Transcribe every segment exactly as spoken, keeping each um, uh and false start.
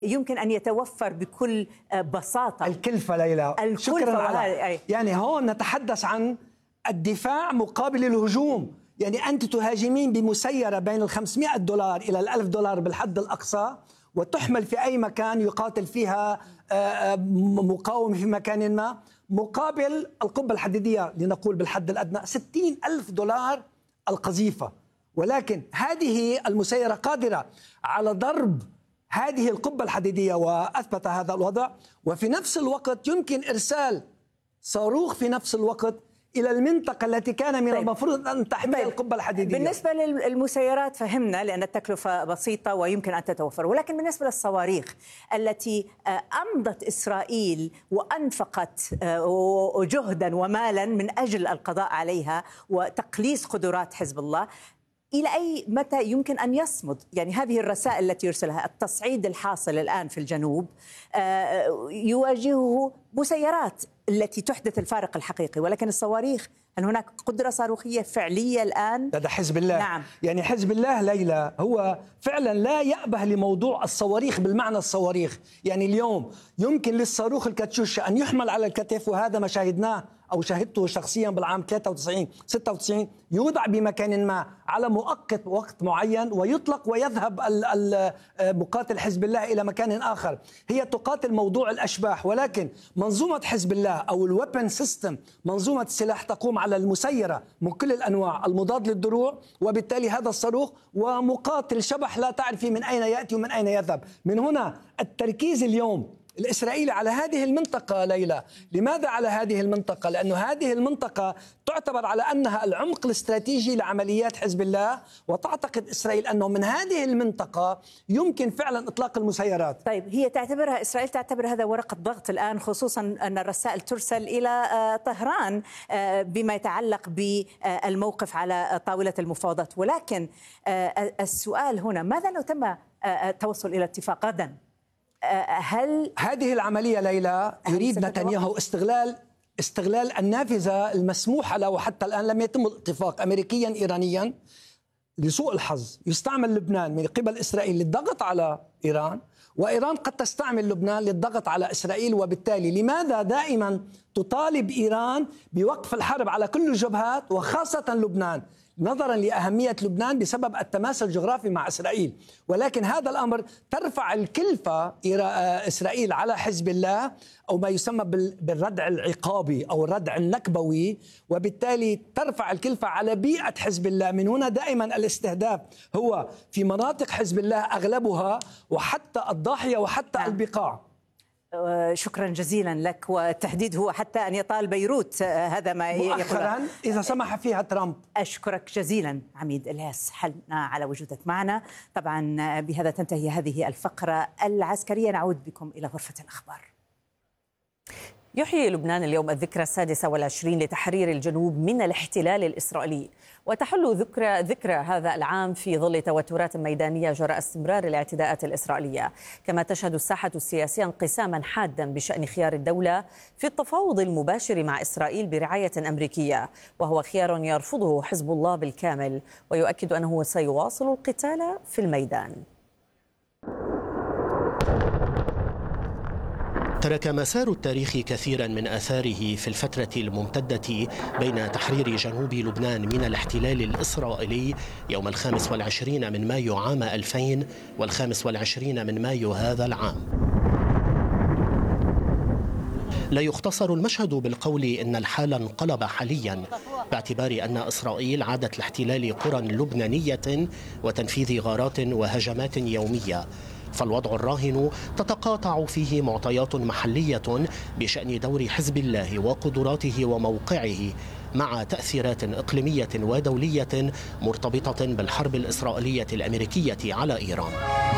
يمكن أن يتوفر بكل بساطة. الكلفة ليلى، الكلفة شكرا على أي. يعني هون نتحدث عن الدفاع مقابل الهجوم. يعني أنت تهاجمين بمسيرة بين الخمسمائة دولار إلى الألف دولار بالحد الأقصى، وتحمل في أي مكان يقاتل فيها مقاوم في مكان ما، مقابل القبة الحديدية لنقول بالحد الأدنى ستين ألف دولار القذيفة. ولكن هذه المسيرة قادرة على ضرب هذه القبة الحديدية وأثبت هذا الوضع، وفي نفس الوقت يمكن إرسال صاروخ في نفس الوقت إلى المنطقة التي كان من طيب. المفروض أن تحمي طيب. القبة الحديدية. بالنسبة للمسيرات فهمنا لأن التكلفة بسيطة ويمكن أن تتوفر، ولكن بالنسبة للصواريخ التي أمضت إسرائيل وأنفقت جهدا ومالا من أجل القضاء عليها وتقليص قدرات حزب الله، إلى أي متى يمكن أن يصمد؟ يعني هذه الرسائل التي يرسلها، التصعيد الحاصل الآن في الجنوب يواجهه مسيرات التي تحدث الفارق الحقيقي، ولكن الصواريخ، هل هناك قدرة صاروخية فعلية الآن؟ لدى حزب الله. نعم. يعني حزب الله ليلى هو فعلا لا يأبه لموضوع الصواريخ بالمعنى الصواريخ. يعني اليوم يمكن للصاروخ الكاتشوشا أن يحمل على الكتف، وهذا ما شاهدناه أو شاهدته شخصيا بالعام ثلاثة وتسعين ستة وتسعين، يوضع بمكان ما على مؤقت وقت معين ويطلق ويذهب مقاتل حزب الله إلى مكان آخر. هي تقاتل موضوع الأشباح، ولكن منظومة حزب الله أو الويبن سيستم، منظومة السلاح، تقوم على المسيرة من كل الأنواع المضاد للدروع، وبالتالي هذا الصاروخ ومقاتل شبح لا تعرفي من أين يأتي ومن أين يذهب. من هنا التركيز اليوم الإسرائيلي على هذه المنطقة ليلى. لماذا على هذه المنطقة؟ لأن هذه المنطقة تعتبر على أنها العمق الاستراتيجي لعمليات حزب الله، وتعتقد إسرائيل أنه من هذه المنطقة يمكن فعلا إطلاق المسيرات. طيب هي تعتبرها، إسرائيل تعتبر هذا ورقة ضغط الآن، خصوصا أن الرسائل ترسل إلى طهران بما يتعلق بالموقف على طاولة المفاوضات، ولكن السؤال هنا، ماذا لو تم التوصل إلى اتفاق غدا؟ هل هذه العملية ليلى يريد نتنياهو استغلال استغلال النافذة المسموحة له، وحتى الآن لم يتم الاتفاق أمريكيا إيرانيا. لسوء الحظ يستعمل لبنان من قبل إسرائيل للضغط على إيران، وإيران قد تستعمل لبنان للضغط على إسرائيل. وبالتالي لماذا دائما تطالب إيران بوقف الحرب على كل الجبهات وخاصة لبنان؟ نظرا لأهمية لبنان بسبب التماس الجغرافي مع إسرائيل. ولكن هذا الأمر ترفع الكلفة إسرائيل على حزب الله، أو ما يسمى بالردع العقابي أو الردع النكبوي، وبالتالي ترفع الكلفة على بيئة حزب الله. من هنا دائما الاستهداف هو في مناطق حزب الله أغلبها، وحتى الضاحية وحتى نعم. البقاع. شكرا جزيلا لك، والتهديد هو حتى أن يطال بيروت، هذا ما مؤخرا إذا سمح فيها ترامب. أشكرك جزيلا عميد إلياس، حلنا على وجودك معنا. طبعا بهذا تنتهي هذه الفقرة العسكرية، نعود بكم إلى غرفة الأخبار. يحيي لبنان اليوم الذكرى السادسة والعشرين لتحرير الجنوب من الاحتلال الإسرائيلي، وتحل ذكرى ذكرى هذا العام في ظل توترات ميدانية جراء استمرار الاعتداءات الإسرائيلية. كما تشهد الساحة السياسية انقساما حادا بشأن خيار الدولة في التفاوض المباشر مع إسرائيل برعاية أمريكية، وهو خيار يرفضه حزب الله بالكامل، ويؤكد أنه سيواصل القتال في الميدان. ترك مسار التاريخ كثيرا من آثاره في الفترة الممتدة بين تحرير جنوب لبنان من الاحتلال الإسرائيلي يوم الخامس والعشرين من مايو عام ألفين والخامس والعشرين من مايو هذا العام. لا يختصر المشهد بالقول إن الحال انقلب حاليا، باعتبار أن إسرائيل عادت لاحتلال قرى لبنانية وتنفيذ غارات وهجمات يومية، فالوضع الراهن تتقاطع فيه معطيات محلية بشأن دور حزب الله وقدراته وموقعه مع تأثيرات إقليمية ودولية مرتبطة بالحرب الإسرائيلية الأمريكية على إيران.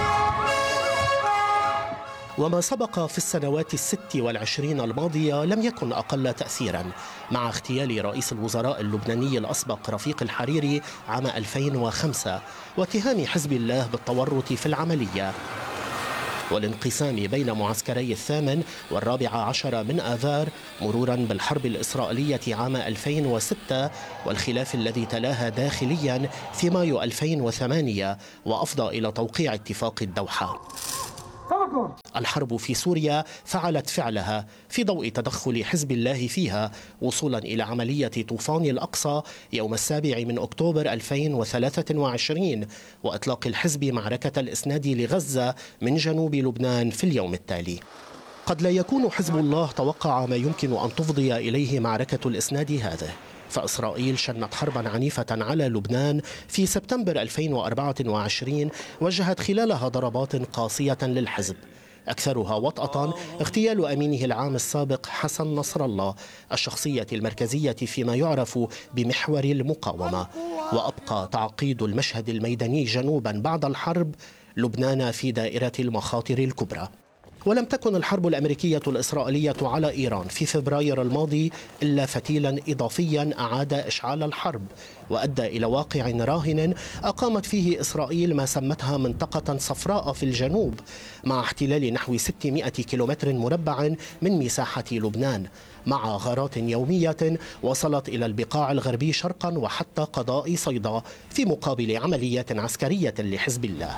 وما سبق في السنوات الست والعشرين الماضية لم يكن أقل تأثيرا، مع اغتيال رئيس الوزراء اللبناني الأسبق رفيق الحريري عام ألفين وخمسة، واتهام حزب الله بالتورط في العملية، والانقسام بين معسكري الثامن والرابع عشر من آذار، مرورا بالحرب الإسرائيلية عام ألفين وستة والخلاف الذي تلاها داخليا في مايو ألفين وثمانية، وأفضى إلى توقيع اتفاق الدوحة. الحرب في سوريا فعلت فعلها في ضوء تدخل حزب الله فيها، وصولا إلى عملية طوفان الأقصى يوم السابع من أكتوبر ألفين وثلاثة وعشرين، وإطلاق الحزب معركة الإسناد لغزة من جنوب لبنان في اليوم التالي. قد لا يكون حزب الله توقع ما يمكن أن تفضي إليه معركة الإسناد هذه، فإسرائيل شنت حربا عنيفة على لبنان في سبتمبر ألفين وأربعة وعشرين وجهت خلالها ضربات قاسية للحزب، أكثرها وطأة اغتيال أمينه العام السابق حسن نصر الله، الشخصية المركزية فيما يعرف بمحور المقاومة. وأبقى تعقيد المشهد الميداني جنوبا بعد الحرب لبنان في دائرة المخاطر الكبرى. ولم تكن الحرب الأمريكية الإسرائيلية على إيران في فبراير الماضي إلا فتيلا إضافيا أعاد إشعال الحرب، وأدى إلى واقع راهن أقامت فيه إسرائيل ما سمتها منطقة صفراء في الجنوب، مع احتلال نحو ستمائة كيلومتر مربع من مساحة لبنان، مع غارات يومية وصلت إلى البقاع الغربي شرقا وحتى قضاء صيدا، في مقابل عملية عسكرية لحزب الله.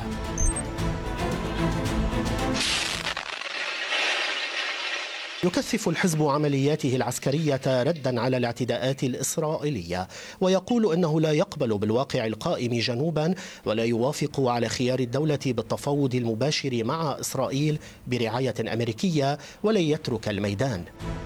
يكثف الحزب عملياته العسكرية ردا على الاعتداءات الإسرائيلية، ويقول أنه لا يقبل بالواقع القائم جنوبا ولا يوافق على خيار الدولة بالتفاوض المباشر مع إسرائيل برعاية أمريكية ولن يترك الميدان.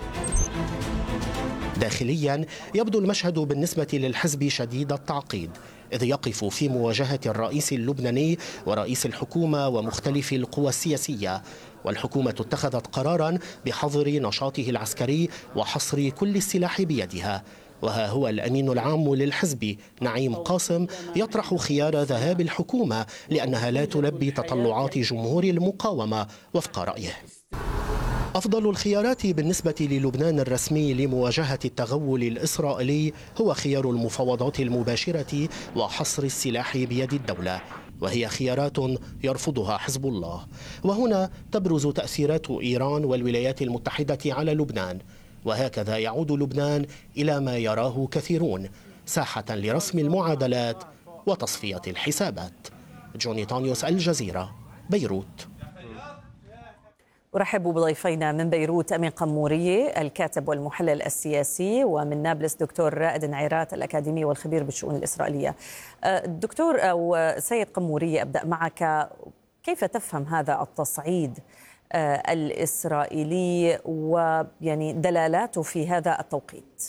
داخليا يبدو المشهد بالنسبة للحزب شديد التعقيد، إذ يقف في مواجهة الرئيس اللبناني ورئيس الحكومة ومختلف القوى السياسية، والحكومة اتخذت قرارا بحظر نشاطه العسكري وحصر كل السلاح بيدها. وها هو الأمين العام للحزب نعيم قاسم يطرح خيار ذهاب الحكومة لأنها لا تلبي تطلعات جمهور المقاومة وفق رأيه. أفضل الخيارات بالنسبة للبنان الرسمي لمواجهة التغول الإسرائيلي هو خيار المفاوضات المباشرة وحصر السلاح بيد الدولة، وهي خيارات يرفضها حزب الله. وهنا تبرز تأثيرات إيران والولايات المتحدة على لبنان، وهكذا يعود لبنان إلى ما يراه كثيرون، ساحة لرسم المعادلات وتصفية الحسابات. جوني تانيوس، الجزيرة، بيروت. أرحب بضيفينا من بيروت أمين قمورية الكاتب والمحلل السياسي، ومن نابلس دكتور رائد نعيرات الأكاديمي والخبير بالشؤون الإسرائيلية. الدكتور أو سيد قمورية، أبدأ معك. كيف تفهم هذا التصعيد الإسرائيلي ويعني دلالاته في هذا التوقيت؟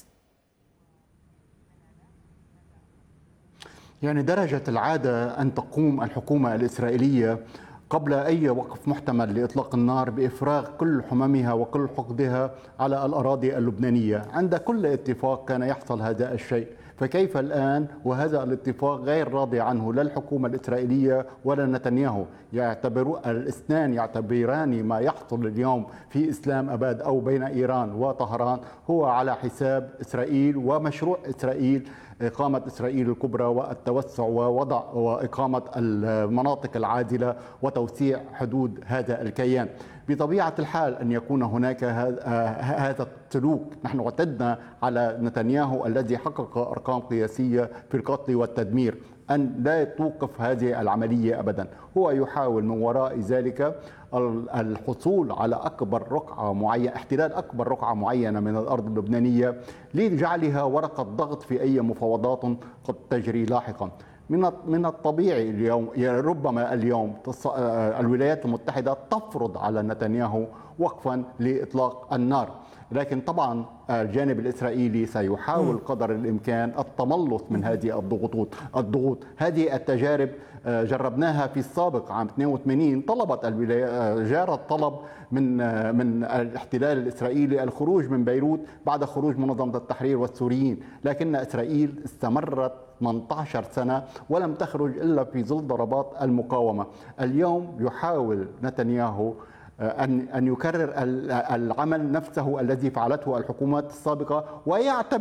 يعني درجة العادة أن تقوم الحكومة الإسرائيلية قبل أي وقف محتمل لإطلاق النار بإفراغ كل حممها وكل حقدها على الأراضي اللبنانية. عند كل اتفاق كان يحصل هذا الشيء، فكيف الآن وهذا الاتفاق غير راضي عنه لا الحكومة الإسرائيلية ولا نتنياهو؟ يعتبر الاثنان يعتبران ما يحصل اليوم في إسلام أباد أو بين إيران وطهران هو على حساب إسرائيل ومشروع إسرائيل، إقامة إسرائيل الكبرى والتوسع ووضع وإقامة المناطق العادلة وتوسيع حدود هذا الكيان. بطبيعة الحال أن يكون هناك هذا السلوك. نحن اعتدنا على نتنياهو الذي حقق أرقام قياسية في القتل والتدمير أن لا توقف هذه العملية أبدا. هو يحاول من وراء ذلك الحصول على أكبر رقعة معينة، احتلال أكبر رقعة معينة من الأرض اللبنانية لجعلها ورقة ضغط في أي مفاوضات قد تجري لاحقا. من من الطبيعي اليوم ربما اليوم الولايات المتحدة تفرض على نتنياهو وقفا لإطلاق النار، لكن طبعا الجانب الإسرائيلي سيحاول قدر الإمكان التملص من هذه الضغوطات الضغوط هذه التجارب جربناها في السابق. عام اثنين وثمانين طلبت الولايات جارت طلب من من الاحتلال الإسرائيلي الخروج من بيروت بعد خروج منظمة التحرير والسوريين، لكن إسرائيل استمرت ثمانية عشر سنة ولم تخرج إلا في ظل ضربات المقاومة. اليوم يحاول نتنياهو أن أن يكرر العمل نفسه الذي فعلته الحكومات السابقة، ويعتبر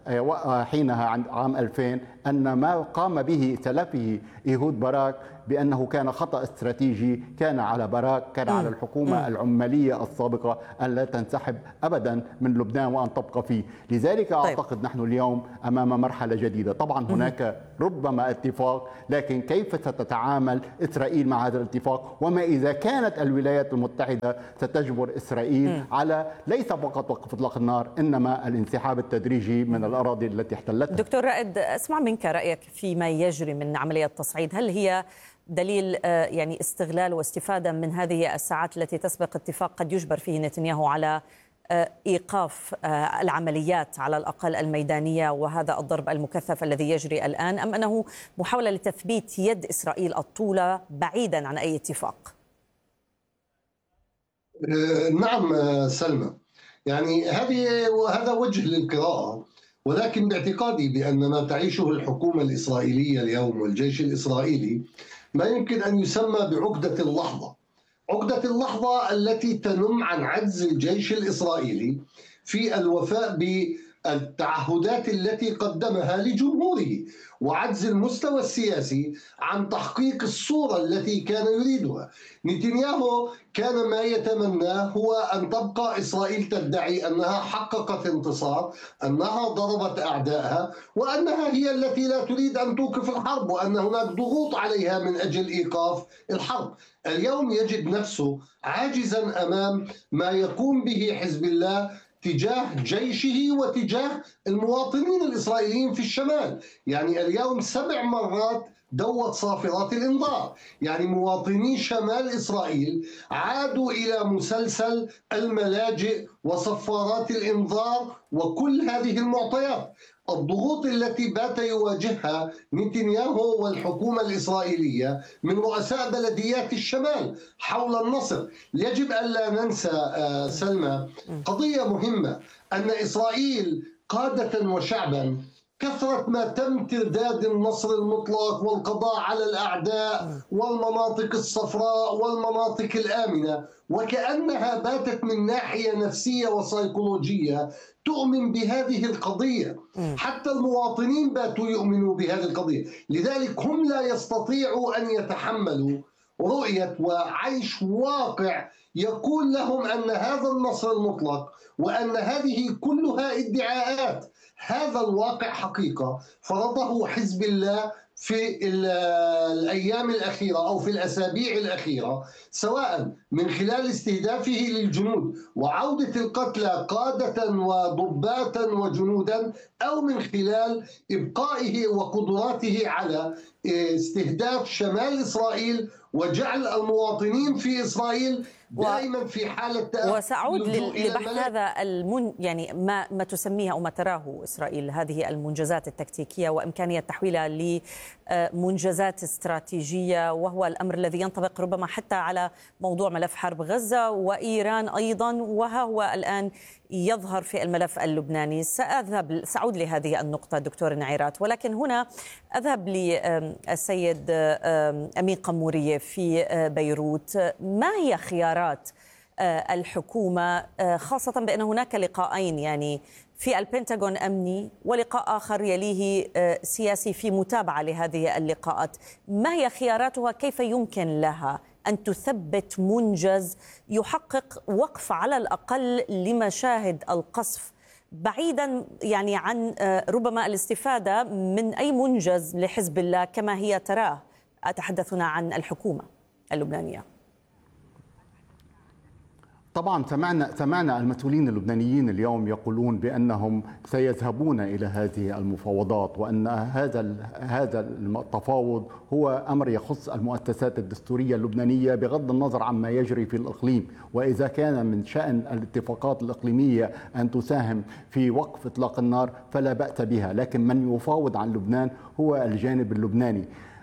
حينها عند عام ألفين أن ما قام به تلفه إيهود باراك بأنه كان خطأ استراتيجي كان على باراك، كان على الحكومة العمالية السابقة أن لا تنسحب أبدا من لبنان وأن تبقى فيه. لذلك أعتقد نحن اليوم أمام مرحلة جديدة. طبعا هناك ربما اتفاق، لكن كيف ستتعامل إسرائيل مع هذا الاتفاق، وما إذا كانت الولايات المتحدة ستجبر إسرائيل على ليس فقط وقف إطلاق النار إنما الانسحاب التدريجي من الأراضي التي احتلتها. دكتور رائد، أسمع منك رأيك فيما يجري من عملية تصعيد. هل هي دليل يعني استغلال واستفادة من هذه الساعات التي تسبق اتفاق قد يجبر فيه نتنياهو على إيقاف العمليات على الأقل الميدانية وهذا الضرب المكثف الذي يجري الآن، أم أنه محاولة لتثبيت يد إسرائيل الطولة بعيدا عن أي اتفاق؟ نعم سلمى، يعني هذه وهذا وجه للقراءة، ولكن باعتقادي بأن ما تعيشه الحكومة الإسرائيلية اليوم والجيش الإسرائيلي ما يمكن أن يسمى بعقدة اللحظة. عقدة اللحظة التي تنم عن عجز الجيش الإسرائيلي في الوفاء بالتعهدات التي قدمها لجمهوره، وعجز المستوى السياسي عن تحقيق الصورة التي كان يريدها. نتنياهو كان ما يتمناه هو أن تبقى إسرائيل تدعي أنها حققت انتصار، أنها ضربت أعدائها، وأنها هي التي لا تريد أن توقف الحرب، وأن هناك ضغوط عليها من أجل إيقاف الحرب. اليوم يجد نفسه عاجزا أمام ما يقوم به حزب الله تجاه جيشه وتجاه المواطنين الإسرائيليين في الشمال. يعني اليوم سبع مرات دوت صافرات الإنذار، يعني مواطني شمال إسرائيل عادوا إلى مسلسل الملاجئ وصفارات الإنذار وكل هذه المعطيات. الضغوط التي بات يواجهها نتنياهو والحكومة الإسرائيلية من رؤساء بلديات الشمال حول النصر. يجب أن لا ننسى سلمى قضية مهمة، أن إسرائيل قادة وشعبا كثرة ما تم ترداد النصر المطلق والقضاء على الأعداء والمناطق الصفراء والمناطق الآمنة، وكأنها باتت من ناحية نفسية وسيكولوجية تؤمن بهذه القضية. حتى المواطنين باتوا يؤمنوا بهذه القضية، لذلك هم لا يستطيعوا أن يتحملوا رؤية وعيش واقع يقول لهم أن هذا النصر المطلق وأن هذه كلها ادعاءات. هذا الواقع حقيقة فرضه حزب الله في الأيام الأخيرة أو في الأسابيع الأخيرة، سواء من خلال استهدافه للجنود وعودة القتلى قادة وضباطا وجنودا، أو من خلال إبقائه وقدراته على استهداف شمال إسرائيل وجعل المواطنين في إسرائيل دائما في حالة. وسأعود لبحث هذا المن يعني ما ما تسميه أو ما تراه إسرائيل هذه المنجزات التكتيكية وإمكانية تحويلها لمنجزات استراتيجية، وهو الأمر الذي ينطبق ربما حتى على موضوع ملف حرب غزة وإيران أيضا، وها هو الآن يظهر في الملف اللبناني. سأذهب سأعود لهذه النقطة دكتور نعيرات، ولكن هنا أذهب للسيد أمين قمورية في بيروت. ما هي خيارات الحكومة، خاصة بأن هناك لقاءين يعني في البنتاغون أمني ولقاء آخر يليه سياسي في متابعة لهذه اللقاءات؟ ما هي خياراتها؟ كيف يمكن لها أن تثبت منجز يحقق وقف على الأقل لمشاهد القصف، بعيدا يعني عن ربما الاستفادة من أي منجز لحزب الله كما هي تراه؟ أتحدثنا عن الحكومة اللبنانية. طبعا سمعنا سمعنا المسؤولين اللبنانيين اليوم يقولون بانهم سيذهبون الى هذه المفاوضات، وان هذا هذا التفاوض هو امر يخص المؤسسات الدستوريه اللبنانيه بغض النظر عما يجري في الاقليم، واذا كان من شان الاتفاقات الاقليميه ان تساهم في وقف اطلاق النار فلا باس بها، لكن من يفاوض عن لبنان هو الجانب اللبناني.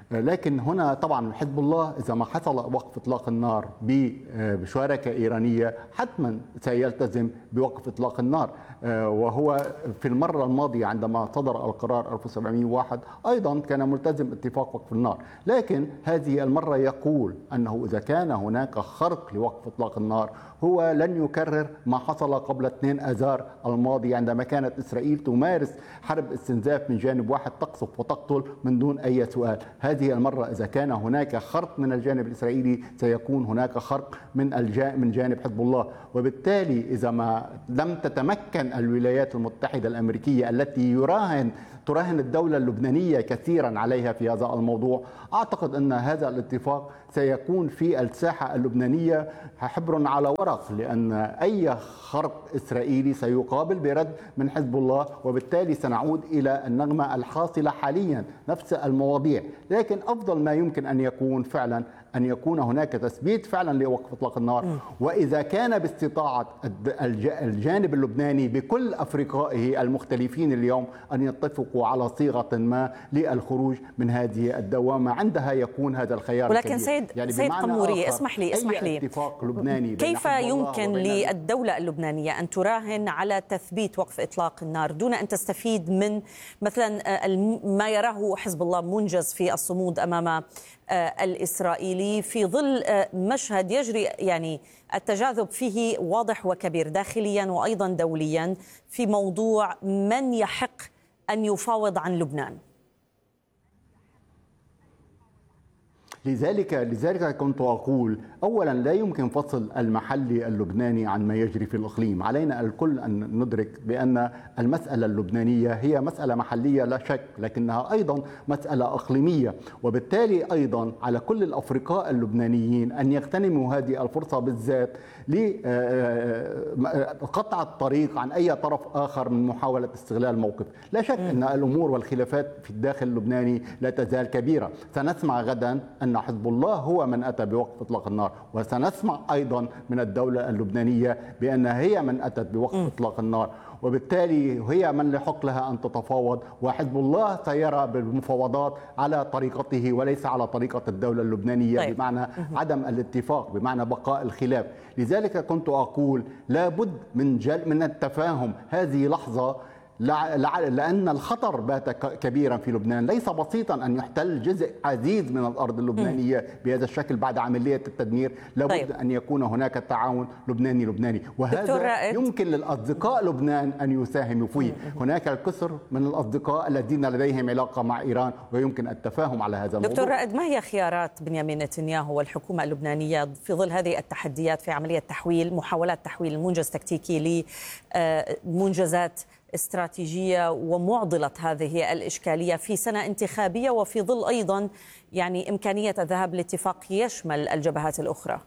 لكن هنا طبعا حزب الله إذا ما حصل وقف إطلاق النار بمشاركة إيرانية حتما سيلتزم بوقف إطلاق النار، وهو في المرة الماضية عندما صدر القرار ألف وسبعمئة وواحد أيضا كان ملتزم اتفاق وقف النار، لكن هذه المرة يقول أنه إذا كان هناك خرق لوقف إطلاق النار هو لن يكرر ما حصل قبل اثنين آذار الماضي عندما كانت إسرائيل تمارس حرب استنزاف من جانب واحد، تقصف وتقتل من دون أي سؤال. هذه المرة إذا كان هناك خرق من الجانب الإسرائيلي سيكون هناك خرق من من جانب حزب الله، وبالتالي إذا ما لم تتمكن الولايات المتحدة الأمريكية التي يراهن تراهن الدولة اللبنانية كثيرا عليها في هذا الموضوع، أعتقد أن هذا الاتفاق سيكون في الساحة اللبنانية حبر على ورق، لأن أي خرق إسرائيلي سيقابل برد من حزب الله، وبالتالي سنعود إلى النغمة الحاصلة حاليا نفس المواضيع. لكن أفضل ما يمكن أن يكون فعلا أن يكون هناك تثبيت فعلا لوقف إطلاق النار، وإذا كان باستطاعة الجانب اللبناني بكل أفرقائه المختلفين اليوم أن يتفقوا على صيغة ما للخروج من هذه الدوامة، عندها يكون هذا الخيار. ولكن سيد يعني سيد قموري اسمح لي اسمح لي اتفاق لبناني كيف يمكن للدولة اللبنانية أن تراهن على تثبيت وقف إطلاق النار دون أن تستفيد من مثلا ما يراه حزب الله منجز في الصمود أمام الإسرائيلي في ظل مشهد يجري يعني التجاذب فيه واضح وكبير داخليا وأيضا دوليا في موضوع من يحق أن يفاوض عن لبنان؟ لذلك لذلك كنت أقول أولا لا يمكن فصل المحلي اللبناني عن ما يجري في الإقليم. علينا الكل أن ندرك بأن المسألة اللبنانية هي مسألة محلية لا شك، لكنها أيضا مسألة إقليمية، وبالتالي أيضا على كل الأفرقاء اللبنانيين أن يغتنموا هذه الفرصة بالذات لقطع الطريق عن أي طرف آخر من محاولة استغلال موقف. لا شك أن الأمور والخلافات في الداخل اللبناني لا تزال كبيرة. سنسمع غدا أن حزب الله هو من أتى بوقف إطلاق النار، وسنسمع أيضا من الدولة اللبنانية بأنها هي من أتت بوقف إطلاق النار، وبالتالي هي من لحق لها أن تتفاوض، وحزب الله سيرى بالمفاوضات على طريقته وليس على طريقة الدولة اللبنانية. طيب. بمعنى عدم الاتفاق، بمعنى بقاء الخلاف. لذلك كنت أقول لابد من جل من التفاهم. هذه لحظة لأن الخطر بات كبيرا في لبنان. ليس بسيطا أن يحتل جزء عزيز من الأرض اللبنانية بهذا الشكل بعد عملية التدمير. لابد طيب. أن يكون هناك تعاون لبناني لبناني، وهذا يمكن للأصدقاء لبنان أن يساهموا فيه. هناك الكثر من الأصدقاء الذين لديهم علاقة مع إيران ويمكن التفاهم على هذا الموضوع. دكتور رائد، ما هي خيارات بنيامين نتنياهو والحكومة اللبنانية في ظل هذه التحديات في عملية تحويل محاولات تحويل المنجز تكتيكي لمنجزات استراتيجية ومعضلة هذه الإشكالية في سنة انتخابية، وفي ظل أيضا يعني إمكانية الذهاب لاتفاق يشمل الجبهات الأخرى؟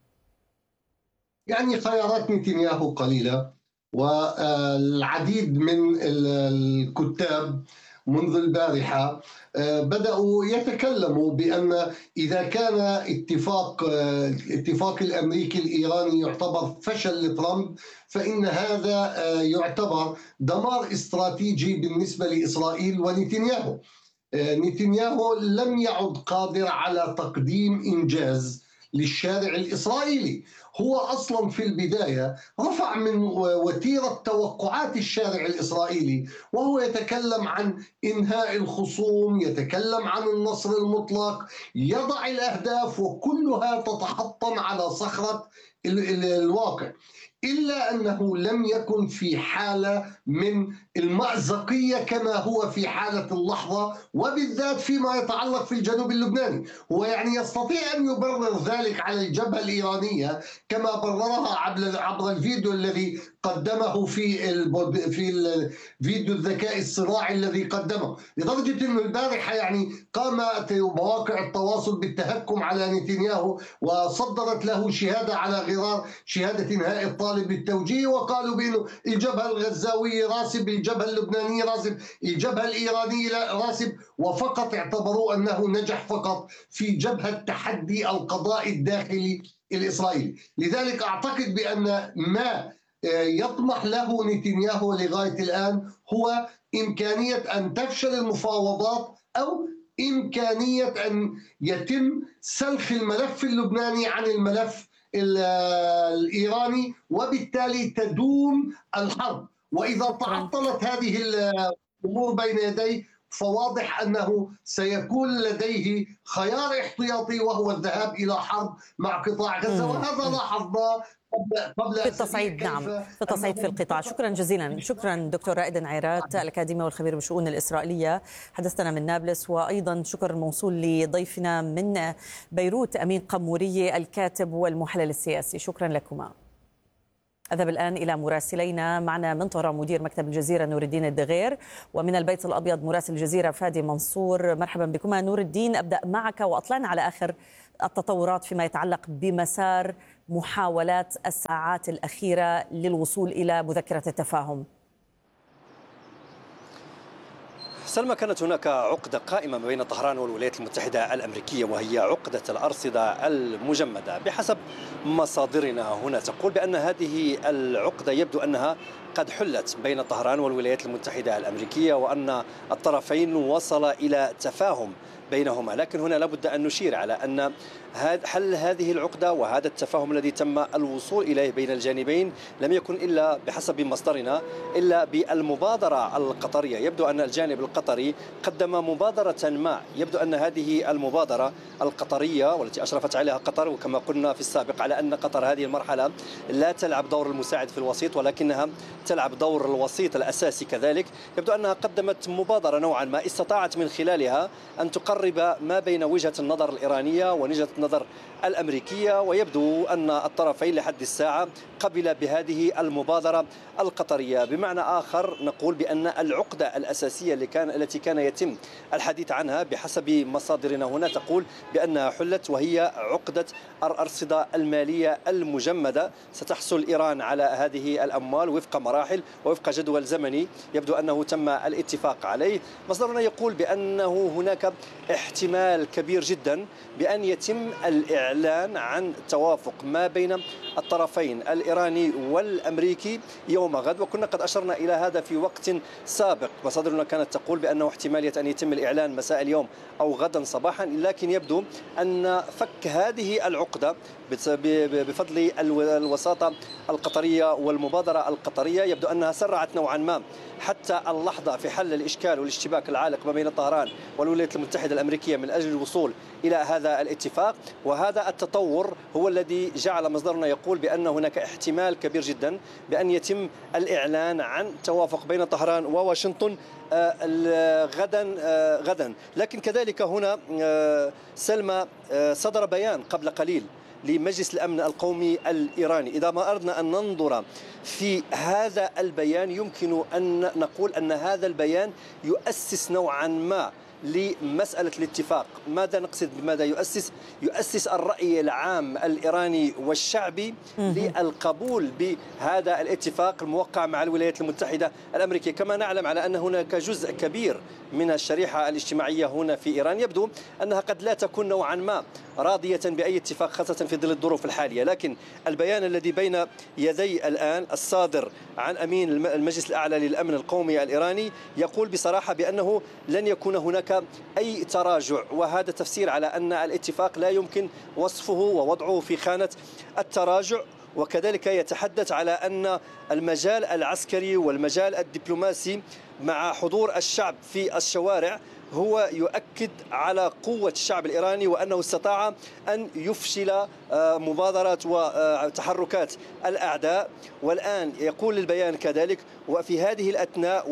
يعني خيارات نتنياهو قليلة، والعديد من الكتاب منذ البارحة بدأوا يتكلموا بأن إذا كان اتفاق اتفاق الأمريكي الإيراني يعتبر فشل لترامب، فإن هذا يعتبر دمار استراتيجي بالنسبة لإسرائيل ونتنياهو. نتنياهو لم يعد قادر على تقديم إنجاز للشارع الإسرائيلي. هو أصلا في البداية رفع من وتيرة توقعات الشارع الإسرائيلي، وهو يتكلم عن إنهاء الخصوم، يتكلم عن النصر المطلق، يضع الأهداف، وكلها تتحطم على صخرة الواقع، إلا أنه لم يكن في حالة من المأزقية كما هو في حالة اللحظة، وبالذات فيما يتعلق في الجنوب اللبناني. هو يعني يستطيع أن يبرر ذلك على الجبهة الإيرانية كما بررها عبر الفيديو الذي قدمه في في الفيديو الذكاء الصناعي الذي قدمه، لدرجة أنه البارحة يعني قامت مواقع التواصل بالتهكم على نتنياهو وصدرت له شهادة على غرار شهادة إنهاء الطالب بالتوجيه، وقالوا بأنه الجبهة الغزاوية راسب، الجبهة اللبنانية راسب، الجبهة الإيرانية راسب، وفقط اعتبروا أنه نجح فقط في جبهة تحدي القضاء الداخلي الإسرائيلي. لذلك أعتقد بأن ما يطمح له نتنياهو لغاية الآن هو إمكانية أن تفشل المفاوضات أو إمكانية أن يتم سلخ الملف اللبناني عن الملف الإيراني، وبالتالي تدوم الحرب. وإذا تعطلت هذه الأمور بين يديه فواضح أنه سيكون لديه خيار احتياطي، وهو الذهاب إلى حرب مع قطاع غزة. وهذا لاحظناه قبل في التصعيد. نعم، في التصعيد في القطاع. شكرا جزيلا. شكرا دكتور رائد عيرات، الأكاديمي والخبير بالشؤون الإسرائيلية، حدثنا من نابلس. وأيضا شكر موصول لضيفنا من بيروت أمين قمورية الكاتب والمحلل السياسي. شكرا لكما. أذهب الآن إلى مراسلينا. معنا من طهران مدير مكتب الجزيرة نور الدين الدغير، ومن البيت الأبيض مراسل الجزيرة فادي منصور. مرحبا بكما. نور الدين، أبدأ معك وأطلعنا على آخر التطورات فيما يتعلق بمسار محاولات الساعات الأخيرة للوصول إلى مذكرة التفاهم. سلمى، كانت هناك عقدة قائمة بين طهران والولايات المتحدة الأمريكية، وهي عقدة الأرصدة المجمدة. بحسب مصادرنا هنا تقول بأن هذه العقدة يبدو أنها قد حلت بين طهران والولايات المتحدة الأمريكية، وأن الطرفين وصل إلى تفاهم بينهما. لكن هنا لابد أن نشير على أن حل هذه العقدة وهذا التفاهم الذي تم الوصول إليه بين الجانبين لم يكن إلا بحسب مصدرنا إلا بالمبادرة القطرية. يبدو أن الجانب القطري قدم مبادرة ما، يبدو أن هذه المبادرة القطرية والتي أشرفت عليها قطر، وكما قلنا في السابق على أن قطر هذه المرحلة لا تلعب دور المساعد في الوسيط ولكنها تلعب دور الوسيط الأساسي كذلك. يبدو أنها قدمت مبادرة نوعا ما استطاعت من خلالها أن تقرب ما بين وجهة النظر الإيرانية ووجهة النظر الأمريكية، ويبدو أن الطرفين لحد الساعة قبل بهذه المبادرة القطرية. بمعنى آخر نقول بأن العقدة الأساسية اللي كان التي كان يتم الحديث عنها بحسب مصادرنا هنا تقول بأنها حلت، وهي عقدة الأرصدة المالية المجمدة. ستحصل إيران على هذه الأموال وفق مراحل ووفق جدول زمني يبدو أنه تم الاتفاق عليه. مصدرنا يقول بأنه هناك احتمال كبير جدا بأن يتم الإعلان عن توافق ما بين الطرفين الإيراني والأمريكي يوم غد، وكنا قد أشرنا إلى هذا في وقت سابق. مصادرنا كانت تقول بأنه احتمالية أن يتم الإعلان مساء اليوم أو غدا صباحا، لكن يبدو أن فك هذه العقدة بفضل الوساطة القطرية والمبادرة القطرية يبدو أنها سرعت نوعا ما حتى اللحظة في حل الإشكال والاشتباك العالق ما بين طهران والولايات المتحدة الأمريكية من أجل الوصول إلى هذا الاتفاق. وهذا التطور هو الذي جعل مصدرنا يقول بأن هناك احتمال كبير جدا بأن يتم الإعلان عن توافق بين طهران وواشنطن غدا غدا. لكن كذلك هنا سلمى صدر بيان قبل قليل لمجلس الأمن القومي الإيراني. إذا ما أردنا أن ننظر في هذا البيان يمكن أن نقول أن هذا البيان يؤسس نوعا ما لمسألة الاتفاق. ماذا نقصد بماذا يؤسس؟ يؤسس الرأي العام الإيراني والشعبي للقبول بهذا الاتفاق الموقع مع الولايات المتحدة الأمريكية. كما نعلم على أن هناك جزء كبير من الشريحة الاجتماعية هنا في إيران يبدو أنها قد لا تكون نوعا ما راضية بأي اتفاق خاصة في ظل الظروف الحالية. لكن البيان الذي بين يدي الآن الصادر عن أمين المجلس الأعلى للأمن القومي الإيراني يقول بصراحة بأنه لن يكون هناك أي تراجع، وهذا تفسير على أن الاتفاق لا يمكن وصفه ووضعه في خانة التراجع. وكذلك يتحدث على أن المجال العسكري والمجال الدبلوماسي مع حضور الشعب في الشوارع هو يؤكد على قوة الشعب الإيراني وأنه استطاع أن يفشل مبادرات وتحركات الأعداء. والآن يقول البيان كذلك وفي هذه الأثناء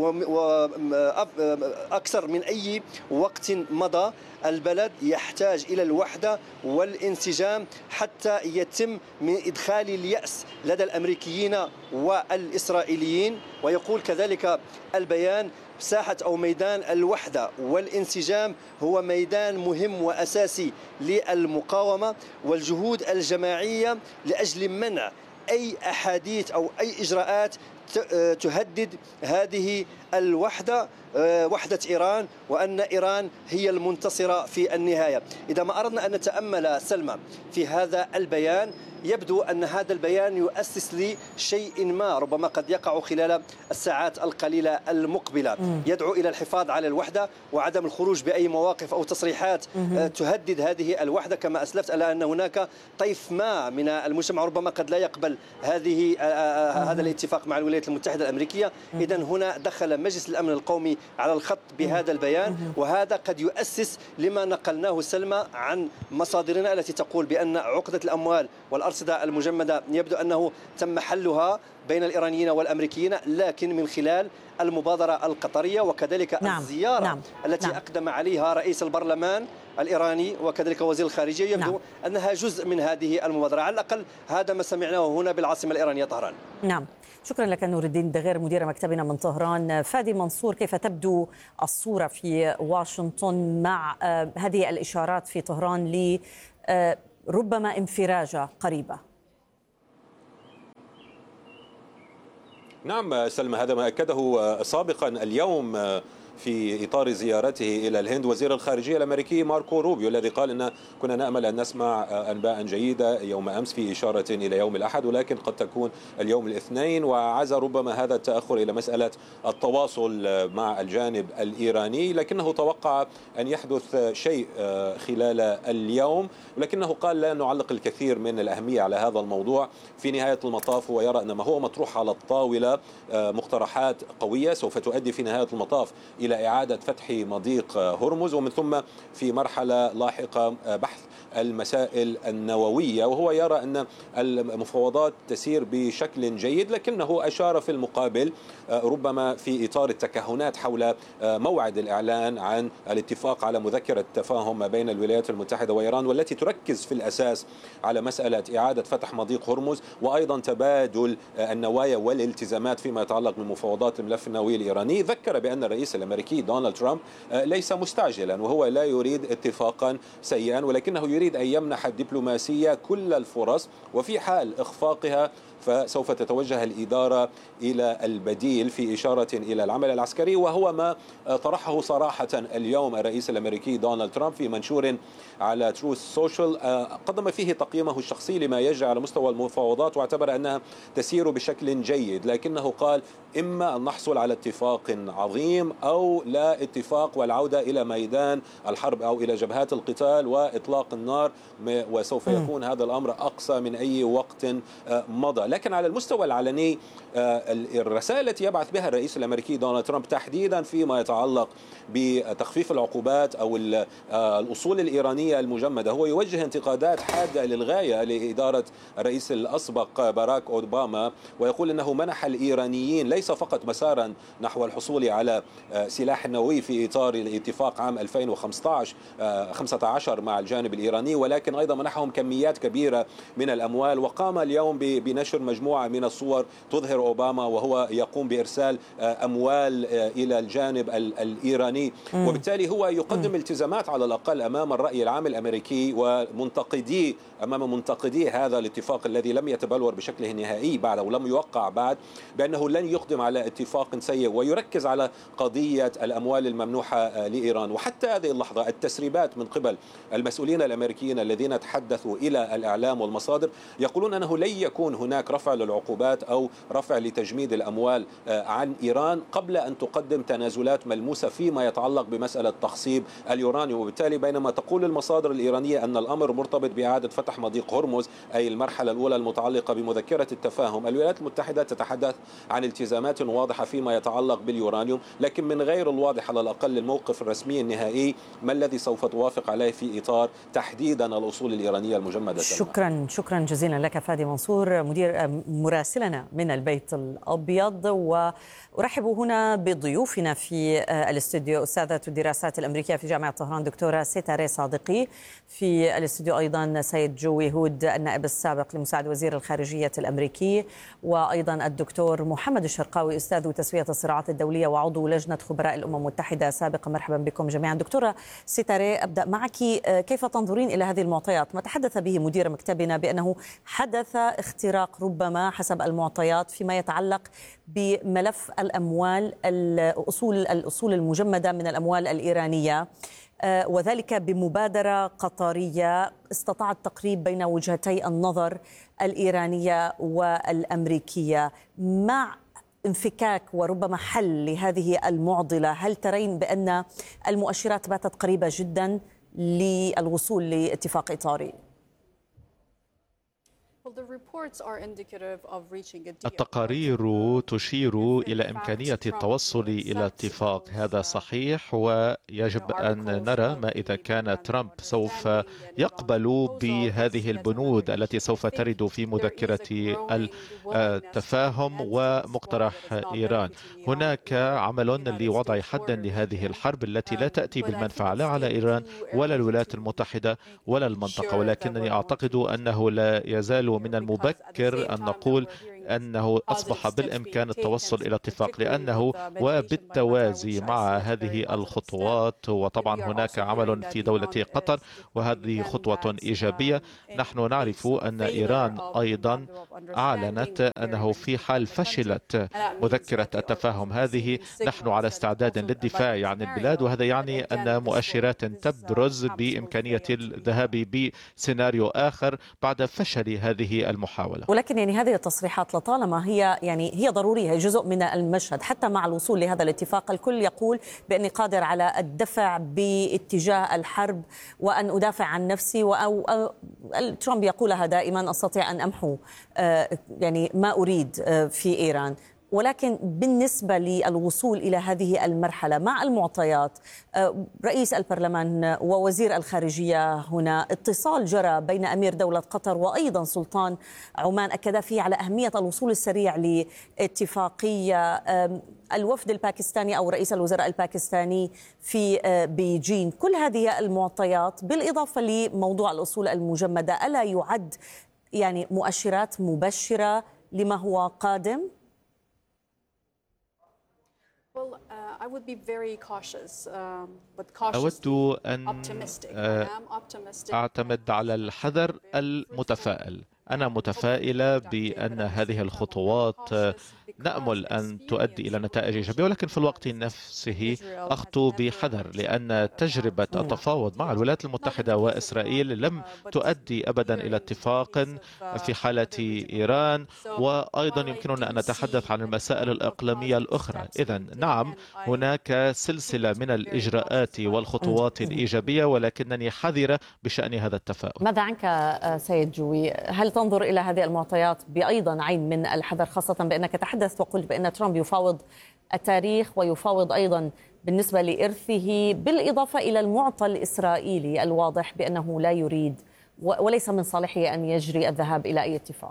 وأكثر من أي وقت مضى البلد يحتاج إلى الوحدة والانسجام حتى يتم من إدخال اليأس لدى الأمريكيين والإسرائيليين. ويقول كذلك البيان ساحة أو ميدان الوحدة والانسجام هو ميدان مهم وأساسي للمقاومة والجهود الجماعية لأجل منع أي أحاديث أو أي إجراءات تهدد هذه الوحدة، وحدة إيران، وأن إيران هي المنتصرة في النهاية. إذا ما أردنا أن نتأمل سلمى في هذا البيان، يبدو أن هذا البيان يؤسس لشيء ما ربما قد يقع خلال الساعات القليلة المقبلة، يدعو إلى الحفاظ على الوحدة وعدم الخروج بأي مواقف أو تصريحات تهدد هذه الوحدة. كما أسلفت ألا أن هناك طيف ما من المجتمع ربما قد لا يقبل هذه هذا الاتفاق مع الولايات المتحدة الأمريكية. إذن هنا دخل مجلس الأمن القومي على الخط بهذا البيان، وهذا قد يؤسس لما نقلناه سلمى عن مصادرنا التي تقول بأن عقدة الأموال والأرصدة المجمدة يبدو أنه تم حلها بين الإيرانيين والأمريكيين، لكن من خلال المبادرة القطرية وكذلك نعم. الزيارة نعم. التي نعم. أقدم عليها رئيس البرلمان الإيراني وكذلك وزير الخارجية، يبدو نعم. أنها جزء من هذه المبادرة. على الأقل هذا ما سمعناه هنا بالعاصمة الإيرانية طهران. نعم، شكرا لك نور الدين دغير مدير مكتبنا من طهران. فادي منصور، كيف تبدو الصورة في واشنطن مع هذه الإشارات في طهران ل ربما انفراجة قريبة؟ نعم سلمى، هذا ما أكده سابقا اليوم في إطار زيارته إلى الهند وزير الخارجية الأمريكي ماركو روبيو، الذي قال أن كنا نأمل أن نسمع أنباء جيدة يوم أمس في إشارة إلى يوم الأحد، ولكن قد تكون اليوم الاثنين، وعزى ربما هذا التأخر إلى مسألة التواصل مع الجانب الإيراني، لكنه توقع أن يحدث شيء خلال اليوم، ولكنه قال لا نعلق الكثير من الأهمية على هذا الموضوع. في نهاية المطاف هو يرى أن ما هو مطروح على الطاولة مقترحات قوية سوف تؤدي في نهاية المطاف إلى إعادة فتح مضيق هرمز، ومن ثم في مرحلة لاحقة بحث المسائل النووية، وهو يرى أن المفاوضات تسير بشكل جيد، لكنه أشار في المقابل ربما في إطار التكهنات حول موعد الإعلان عن الاتفاق على مذكرة تفاهم ما بين الولايات المتحدة وإيران، والتي تركز في الأساس على مسألة إعادة فتح مضيق هرمز، وأيضا تبادل النوايا والالتزامات فيما يتعلق بمفاوضات الملف النووي الإيراني. ذكر بأن الرئيس الأمريكي دونالد ترامب ليس مستعجلا، وهو لا يريد اتفاقا سيئا، ولكنه يريد أن يمنح الدبلوماسية كل الفرص، وفي حال إخفاقها فسوف تتوجه الإدارة إلى البديل، في إشارة إلى العمل العسكري، وهو ما طرحه صراحة اليوم الرئيس الأمريكي دونالد ترامب في منشور على تروث سوشيال، قدم فيه تقييمه الشخصي لما يجري على مستوى المفاوضات، واعتبر أنها تسير بشكل جيد، لكنه قال إما أن نحصل على اتفاق عظيم أو لا اتفاق والعودة إلى ميدان الحرب أو إلى جبهات القتال وإطلاق النار، وسوف يكون هذا الأمر أقصى من أي وقت مضى. لكن على المستوى العلني الرسائل التي يبعث بها الرئيس الأمريكي دونالد ترامب تحديدا فيما يتعلق بتخفيف العقوبات أو الأصول الإيرانية المجمدة، هو يوجه انتقادات حادة للغاية لإدارة الرئيس الأسبق باراك أوباما، ويقول أنه منح الإيرانيين ليس فقط مسارا نحو الحصول على سلاح نووي في إطار الاتفاق عام ألفين وخمسة عشر مع الجانب الإيراني، ولكن أيضا منحهم كميات كبيرة من الأموال. وقام اليوم بنشر مجموعة من الصور تظهر أوباما وهو يقوم بإرسال أموال إلى الجانب الإيراني، وبالتالي هو يقدم التزامات على الأقل أمام الرأي العام الأمريكي ومنتقدي أمام منتقدي هذا الاتفاق الذي لم يتبلور بشكله النهائي بعد ولم يوقع بعد، بأنه لن يقدم على اتفاق سيء، ويركز على قضية الأموال الممنوحة لإيران. وحتى هذه اللحظة التسريبات من قبل المسؤولين الأمريكيين الذين تحدثوا إلى الإعلام والمصادر يقولون أنه لن يكون هناك رفع للعقوبات أو رفع لتجميد الأموال عن إيران قبل أن تقدم تنازلات ملموسة فيما يتعلق بمسألة تخصيب اليورانيوم. وبالتالي بينما تقول المصادر الإيرانية أن الأمر مرتبط بإعادة فتح مضيق هرمز أي المرحلة الأولى المتعلقة بمذكرة التفاهم، الولايات المتحدة تتحدث عن التزامات واضحة فيما يتعلق باليورانيوم، لكن من غير الواضح على الأقل الموقف الرسمي النهائي ما الذي سوف توافق عليه في إطار تحديدا الأصول الإيرانية المجمدة. شكرا شكرا جزيلا لك فادي منصور مدير مراسلنا من البيت الأبيض. وأرحب هنا بضيوفنا في الاستوديو أستاذة الدراسات الأمريكية في جامعة طهران دكتورة ستارة صادقي، في الاستوديو أيضا سيد جو يهود النائب السابق لمساعد وزير الخارجية الأمريكي، وأيضا الدكتور محمد الشرقاوي أستاذ تسوية الصراعات الدولية وعضو لجنة خبراء خبراء الأمم المتحدة سابقا. مرحبا بكم جميعا. دكتورة ستاري، أبدأ معك. كيف تنظرين إلى هذه المعطيات؟ ما تحدث به مدير مكتبنا بأنه حدث اختراق ربما حسب المعطيات فيما يتعلق بملف الأموال الأصول الأصول المجمدة من الأموال الإيرانية، وذلك بمبادرة قطرية استطاعت تقريب بين وجهتي النظر الإيرانية والأمريكية. مع انفكاك وربما حل لهذه المعضلة، هل ترين بأن المؤشرات باتت قريبة جدا للوصول لاتفاق إطاري؟ التقارير تشير إلى إمكانية التوصل إلى اتفاق، هذا صحيح، ويجب أن نرى ما إذا كان ترامب سوف يقبل بهذه البنود التي سوف ترد في مذكرة التفاهم ومقترح إيران. هناك عمل لوضع حد لهذه الحرب التي لا تأتي بالمنفعة لا على إيران ولا الولايات المتحدة ولا المنطقة، ولكنني أعتقد أنه لا يزال من المبكر أن نقول أنه أصبح بالإمكان التوصل إلى اتفاق، لأنه وبالتوازي مع هذه الخطوات، وطبعا هناك عمل في دولة قطر وهذه خطوة إيجابية. نحن نعرف أن إيران أيضا أعلنت أنه في حال فشلت مذكرة التفاهم هذه نحن على استعداد للدفاع عن البلاد، وهذا يعني أن مؤشرات تبرز بإمكانية الذهاب بسيناريو آخر بعد فشل هذه المحاولة. ولكن يعني هذه التصريحات لطالما هي يعني هي ضرورية، هي جزء من المشهد. حتى مع الوصول لهذا الاتفاق الكل يقول بأني قادر على الدفع باتجاه الحرب وأن أدافع عن نفسي، أو ترامب يقولها دائما أستطيع أن أمحو يعني ما أريد في إيران. ولكن بالنسبة للوصول إلى هذه المرحلة مع المعطيات، رئيس البرلمان ووزير الخارجية هنا اتصال جرى بين أمير دولة قطر وأيضا سلطان عمان أكد فيه على أهمية الوصول السريع لاتفاقية. الوفد الباكستاني أو رئيس الوزراء الباكستاني في بيجين، كل هذه المعطيات بالإضافة لموضوع الأصول المجمدة ألا يعد يعني مؤشرات مبشرة لما هو قادم؟ أود أن أعتمد على الحذر المتفائل. أنا متفائلة بأن هذه الخطوات نأمل أن تؤدي إلى نتائج إيجابية، ولكن في الوقت نفسه أخطو بحذر، لأن تجربة التفاوض مع الولايات المتحدة وإسرائيل لم تؤدي أبدا إلى اتفاق في حالة إيران، وأيضا يمكننا أن نتحدث عن المسائل الإقليمية الأخرى. إذن نعم، هناك سلسلة من الإجراءات والخطوات الإيجابية، ولكنني حذرة بشأن هذا التفاؤل. ماذا عنك سيد جوي؟ هل تنظر إلى هذه المعطيات بأيضا عين من الحذر، خاصة بأنك تحدثت وقلت بأن ترامب يفاوض التاريخ ويفاوض أيضا بالنسبة لإرثه، بالإضافة إلى المعطى الإسرائيلي الواضح بأنه لا يريد وليس من صالحه أن يجري الذهاب إلى أي اتفاق؟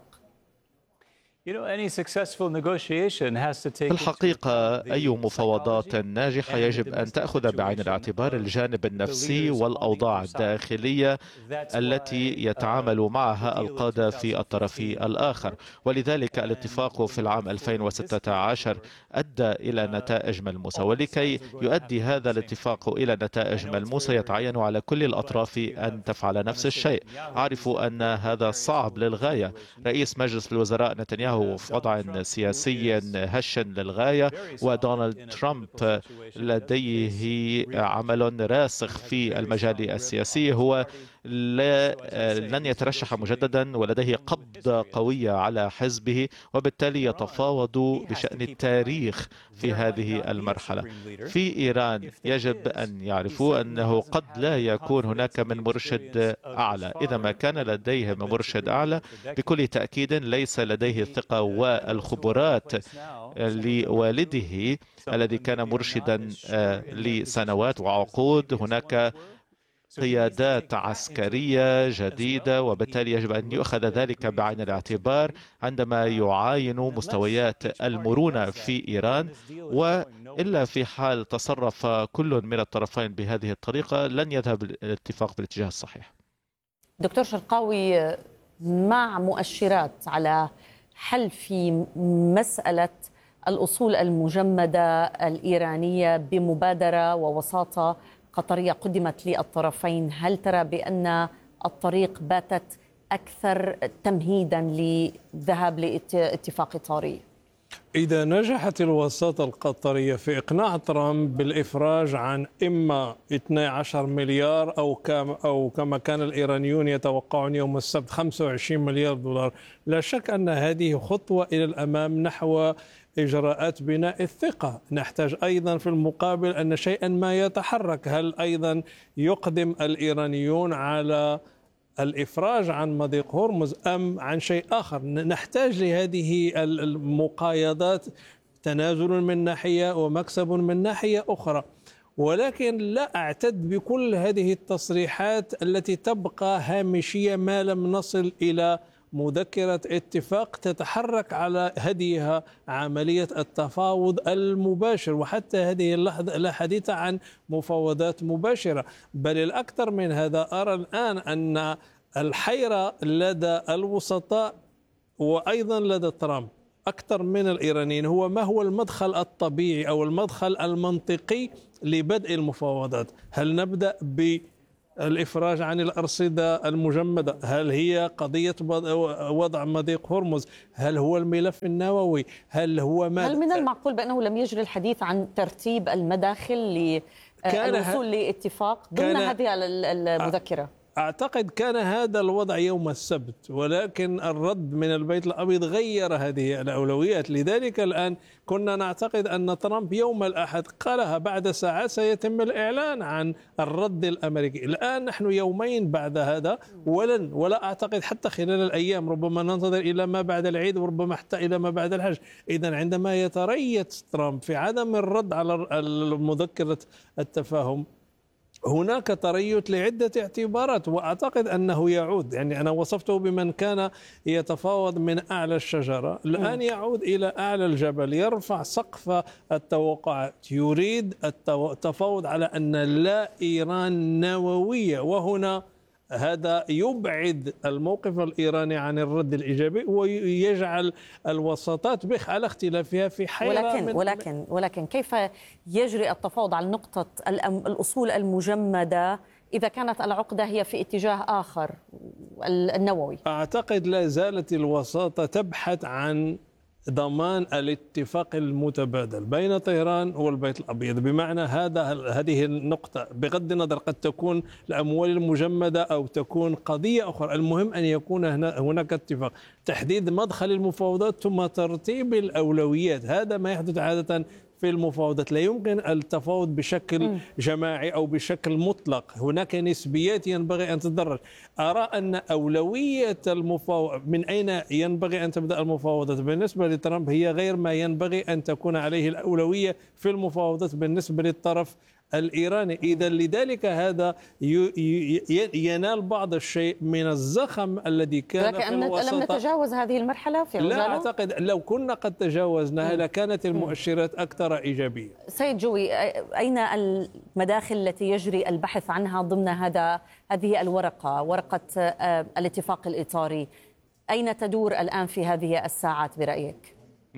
في الحقيقة أي مفاوضات ناجحة يجب أن تأخذ بعين الاعتبار الجانب النفسي والأوضاع الداخلية التي يتعامل معها القادة في الطرف الآخر، ولذلك الاتفاق في العام ألفين وستة عشر أدى إلى نتائج ملموسة، ولكي يؤدي هذا الاتفاق إلى نتائج ملموسة يتعين على كل الأطراف أن تفعل نفس الشيء. أعرف أن هذا صعب للغاية. رئيس مجلس الوزراء نتنياهو في وضع سياسي هش للغاية، ودونالد ترامب لديه عمل راسخ في المجال السياسي، هو لا لن يترشح مجددا ولديه قبضة قوية على حزبه، وبالتالي يتفاوض بشأن التاريخ في هذه المرحلة. في إيران يجب أن يعرفوا أنه قد لا يكون هناك من مرشد أعلى. إذا ما كان لديه من مرشد أعلى بكل تأكيد ليس لديه الثقة والخبرات لوالده الذي كان مرشدا لسنوات وعقود. هناك قيادات عسكرية جديدة، وبالتالي يجب أن يؤخذ ذلك بعين الاعتبار عندما يعاين مستويات المرونة في إيران، وإلا في حال تصرف كل من الطرفين بهذه الطريقة لن يذهب الاتفاق بالاتجاه الصحيح. دكتور شرقاوي، مع مؤشرات على حل في مسألة الأصول المجمدة الإيرانية بمبادرة ووساطة قطرية قدمت للطرفين، هل ترى بأن الطريق باتت أكثر تمهيدا للذهاب لاتفاق إطاري؟ إذا نجحت الوساطة القطرية في إقناع ترامب بالإفراج عن إما اثني عشر مليار أو كما أو كما كان الإيرانيون يتوقعون يوم السبت خمسة وعشرين مليار دولار، لا شك أن هذه خطوة إلى الأمام نحو إجراءات بناء الثقة. نحتاج أيضا في المقابل أن شيئا ما يتحرك. هل أيضا يقدم الإيرانيون على الإفراج عن مضيق هرمز أم عن شيء آخر؟ نحتاج لهذه المقايضات، تنازل من ناحية ومكسب من ناحية أخرى. ولكن لا أعتد بكل هذه التصريحات التي تبقى هامشية ما لم نصل إلى مذكرة اتفاق تتحرك على هديها عملية التفاوض المباشر. وحتى هذه اللحظة لا حديث عن مفاوضات مباشرة، بل الأكثر من هذا أرى الآن أن الحيرة لدى الوسطاء وأيضا لدى ترامب أكثر من الإيرانيين هو ما هو المدخل الطبيعي أو المدخل المنطقي لبدء المفاوضات. هل نبدأ ب الإفراج عن الأرصدة المجمدة؟ هل هي قضية وضع مضيق هرمز؟ هل هو الملف النووي؟ هل هو ما هل من المعقول بأنه لم يجري الحديث عن ترتيب المداخل للوصول لاتفاق ضمن هذه المذكرة؟ أعتقد كان هذا الوضع يوم السبت، ولكن الرد من البيت الأبيض غير هذه الأولويات. لذلك الآن كنا نعتقد أن ترامب يوم الأحد قالها، بعد ساعات سيتم الإعلان عن الرد الأمريكي. الآن نحن يومين بعد هذا، ولن ولا أعتقد حتى خلال الأيام، ربما ننتظر إلى ما بعد العيد وربما حتى إلى ما بعد الحج. إذن عندما يتريث ترامب في عدم الرد على مذكرة التفاهم، هناك تريث لعدة اعتبارات، وأعتقد أنه يعود، يعني أنا وصفته بمن كان يتفاوض من أعلى الشجرة، الآن يعود إلى أعلى الجبل، يرفع سقف التوقعات، يريد التفاوض على أن لا إيران نووية. وهنا هذا يبعد الموقف الإيراني عن الرد الإيجابي ويجعل الوساطات بخ على اختلافها في حيرة. ولكن من ولكن ولكن كيف يجري التفاوض على نقطة الأصول المجمدة إذا كانت العقدة هي في اتجاه آخر النووي؟ أعتقد لا زالت الوساطة تبحث عن ضمان الاتفاق المتبادل بين طهران والبيت الأبيض. بمعنى هذا هذه النقطة بغض النظر قد تكون الأموال المجمدة أو تكون قضية أخرى، المهم أن يكون هناك اتفاق، تحديد مدخل المفاوضات ثم ترتيب الأولويات. هذا ما يحدث عادة في المفاوضات، لا يمكن التفاوض بشكل جماعي أو بشكل مطلق، هناك نسبيات ينبغي أن تدرج. أرى أن أولوية المفاوضة من أين ينبغي أن تبدأ المفاوضات بالنسبة لترامب هي غير ما ينبغي أن تكون عليه الأولوية في المفاوضات بالنسبة للطرف الإيراني. إذا لذلك هذا ينال بعض الشيء من الزخم الذي كان في الوسط. لم نتجاوز هذه المرحلة في لا أعتقد، لو كنا قد تجاوزناها لكانت المؤشرات أكثر إيجابية. سيد جوي، أين المداخل التي يجري البحث عنها ضمن هذا هذه الورقة، ورقة الاتفاق الإطاري؟ أين تدور الآن في هذه الساعات برأيك؟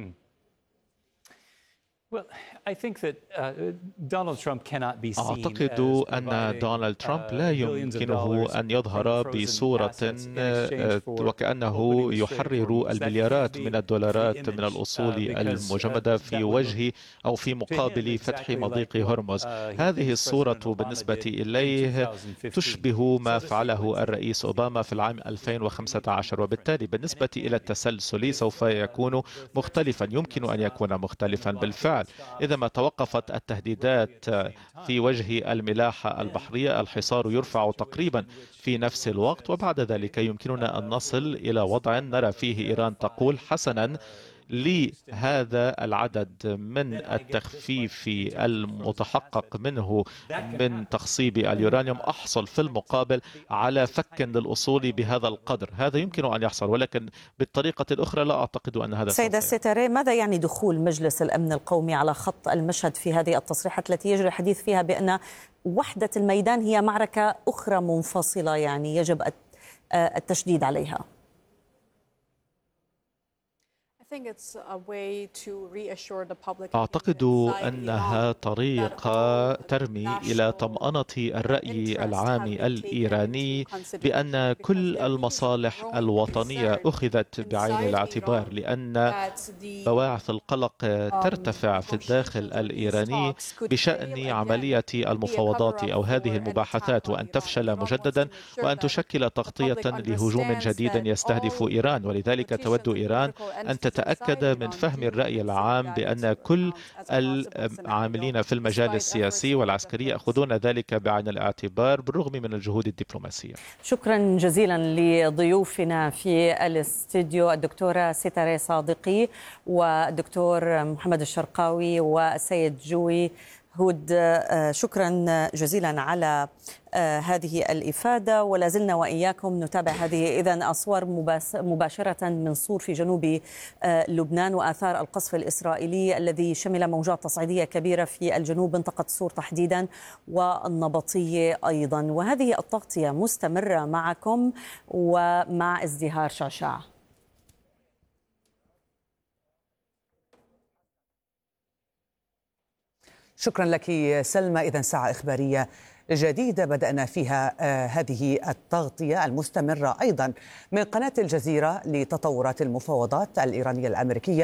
أعتقد أن دونالد ترامب لا يمكنه أن يظهر بصورة وكأنه يحرر المليارات من الدولارات من الأصول المجمدة في وجه أو في مقابل فتح مضيق هرمز. هذه الصورة بالنسبة إليه تشبه ما فعله الرئيس أوباما في العام ألفين وخمسة عشر، وبالتالي بالنسبة إلى التسلسل سوف يكون مختلفا، يمكن أن يكون مختلفا بالفعل. إذا ما توقفت التهديدات في وجه الملاحة البحرية، الحصار يرفع تقريبا في نفس الوقت، وبعد ذلك يمكننا أن نصل إلى وضع نرى فيه إيران تقول حسنا لهذا العدد من التخفيف المتحقق منه من تخصيب اليورانيوم أحصل في المقابل على فك للأصول بهذا القدر. هذا يمكن أن يحصل، ولكن بالطريقة الأخرى لا أعتقد أن هذا سيدة ستاري، ماذا يعني دخول مجلس الأمن القومي على خط المشهد في هذه التصريحات التي يجري الحديث فيها بأن وحدة الميدان هي معركة أخرى منفصلة، يعني يجب التشديد عليها؟ أعتقد أنها طريقة ترمي إلى طمأنة الرأي العام الإيراني بأن كل المصالح الوطنية أخذت بعين الاعتبار، لأن بواعث القلق ترتفع في الداخل الإيراني بشأن عملية المفاوضات أو هذه المباحثات، وأن تفشل مجددا وأن تشكل تغطية لهجوم جديد يستهدف إيران. ولذلك تود إيران أن تتأكد من فهم الرأي العام بأن كل العاملين في المجال السياسي والعسكري يأخذون ذلك بعين الاعتبار بالرغم من الجهود الدبلوماسية. شكرا جزيلا لضيوفنا في الاستديو الدكتورة ستارة صادقي والدكتور محمد الشرقاوي والسيد جوي هود. شكرا جزيلا على هذه الإفادة، ولا زلنا وإياكم نتابع هذه إذن أصور مباشرة من صور في جنوب لبنان وآثار القصف الإسرائيلي الذي شمل موجات تصعيدية كبيرة في الجنوب، منطقة صور تحديدا والنبطية أيضا. وهذه التغطية مستمرة معكم ومع ازدهار شعشاع. شكرا لك سلمى. إذن ساعة إخبارية جديدة بدأنا فيها هذه التغطية المستمرة أيضا من قناة الجزيرة لتطورات المفاوضات الإيرانية الأمريكية